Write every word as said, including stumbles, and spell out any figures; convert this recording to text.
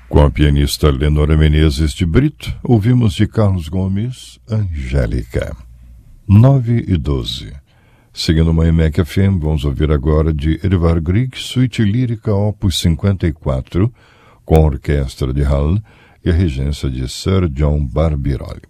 Com a pianista Lenora Menezes de Brito, ouvimos de Carlos Gomes, Angélica. nove e doze. Seguindo uma M E C F M, vamos ouvir agora de Edvard Grieg, Suíte Lírica Opus cinquenta e quatro, com a orquestra de Halle e a regência de Sir John Barbirolli.